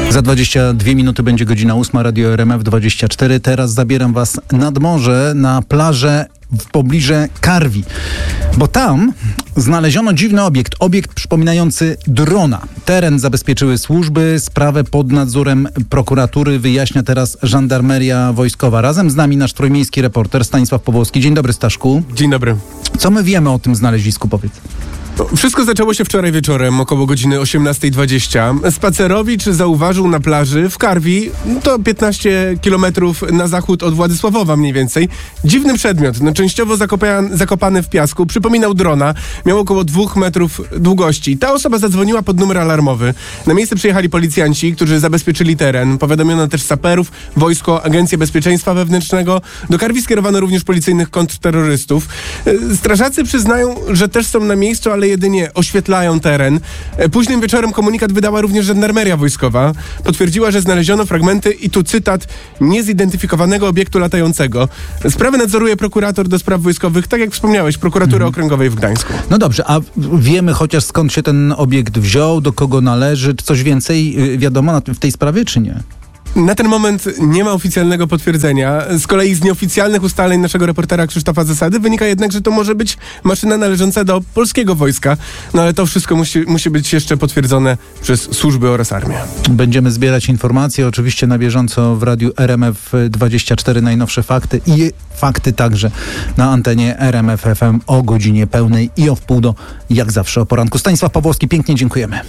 Za 22 minuty będzie godzina 8, Radio RMF24. Teraz zabieram was nad morze, na plażę w pobliżu Karwi, bo tam znaleziono dziwny obiekt przypominający drona. Teren zabezpieczyły służby, sprawę pod nadzorem prokuratury wyjaśnia teraz żandarmeria wojskowa. Razem z nami nasz trójmiejski reporter Stanisław Powolski. Dzień dobry, Staszku. Dzień dobry. Co my wiemy o tym znalezisku, powiedz? Wszystko zaczęło się wczoraj wieczorem, około godziny 18:20. Spacerowicz zauważył na plaży w Karwi, to 15 kilometrów na zachód od Władysławowa mniej więcej, dziwny przedmiot, częściowo zakopany w piasku, przypominał drona, miał około 2 metrów długości. Ta osoba zadzwoniła pod numer alarmowy. Na miejsce przyjechali policjanci, którzy zabezpieczyli teren. Powiadomiono też saperów, wojsko, Agencję Bezpieczeństwa Wewnętrznego. Do Karwi skierowano również policyjnych kontrterrorystów. Strażacy przyznają, że też są na miejscu, ale jedynie oświetlają teren. Późnym wieczorem komunikat wydała również żandarmeria wojskowa. Potwierdziła, że znaleziono fragmenty, i tu cytat, niezidentyfikowanego obiektu latającego. Sprawę nadzoruje prokurator do spraw wojskowych, tak jak wspomniałeś, prokuratury okręgowej w Gdańsku. No dobrze, a wiemy chociaż skąd się ten obiekt wziął, do kogo należy? Czy coś więcej wiadomo w tej sprawie, czy nie? Na ten moment nie ma oficjalnego potwierdzenia. Z kolei z nieoficjalnych ustaleń naszego reportera Krzysztofa Zasady wynika jednak, że to może być maszyna należąca do polskiego wojska. No ale to wszystko musi być jeszcze potwierdzone przez służby oraz armię. Będziemy zbierać informacje, oczywiście na bieżąco w radiu RMF24 najnowsze fakty i fakty także na antenie RMF FM o godzinie pełnej i o wpół do, jak zawsze, o poranku. Stanisław Powolski, pięknie dziękujemy.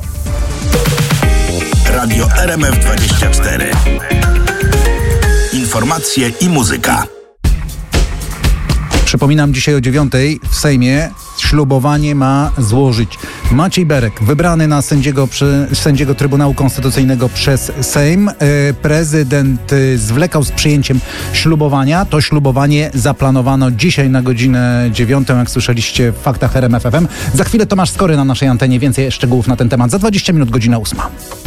Radio RMF24. Informacje i muzyka. Przypominam, dzisiaj o 9:00 w Sejmie ślubowanie ma złożyć Maciej Berek, wybrany na sędziego Trybunału Konstytucyjnego przez Sejm. Prezydent zwlekał z przyjęciem ślubowania. To ślubowanie zaplanowano dzisiaj na godzinę 9:00, jak słyszeliście w faktach RMF FM. Za chwilę Tomasz Skory na naszej antenie. Więcej szczegółów na ten temat. Za 20 minut, godzina 8.